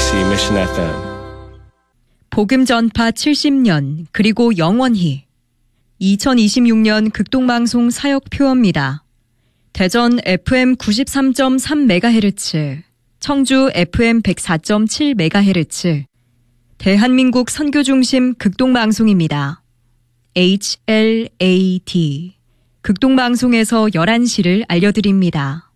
KBC Mission FM. 복음 전파 70년 그리고 영원히 2026년 극동방송 사역 표어입니다. 대전 FM 93.3MHz, 청주 FM 104.7MHz, 대한민국 선교중심 극동방송입니다. HLAD 극동방송에서 11시를 알려드립니다.